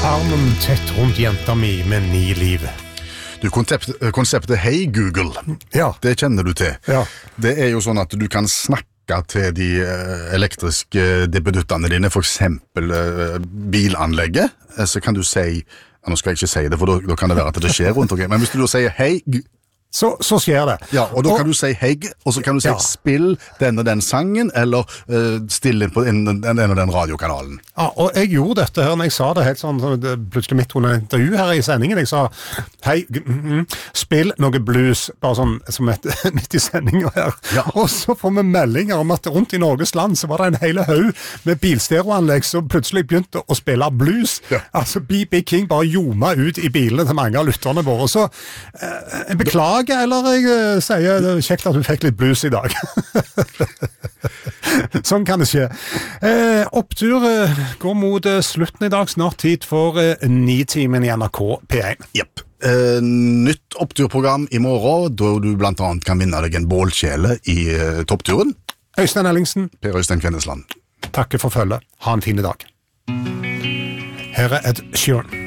armen tett rundt jenta mi med 9 liv. Du, konseptet Hei Google, Ja. det kjenner du til. Ja. Det er jo sånn at du kan snakke til de elektriske debuttene dine, for eksempel bilanlegget, så kan du si, nå skal jeg ikke si det, for da kan det være at det skjer rundt omkring, men hvis du da sier hei, Så skjer det. ja, og da kan du si hei, og så kan du si Ja. spill den og den sangen, eller stille inn på den og den radiokanalen. Ja, og jeg gjorde dette her, når jeg sa det helt sånn, plutselig midt under intervju her i sendingen, jeg sa, hei, spill noe blues, bare sånn, som midt i sendingen her. Ja. Og så får vi meldinger om at rundt i Norges land, så var det en hele haug med bilstereoanlegg som plutselig begynte å spille blues. Ja. Altså, B.B. King bare ljoma ut i bilene til mange av lytterne våre. Så jeg beklager, eller jeg sier det er kjekt at du fikk litt blues i dag. Sånn kan det skje. Opptur går mot slutten i dag, snart tid for 9-timen i NRK P1. Jepp. Nytt oppturprogram i morgen, da du blant annet kan vinne deg en bålkjele i toppturen. Øystein Ellingsen, Per Øystein Kvindesland. takker for følget. Ha en fin dag. Her er Ed Sheeran.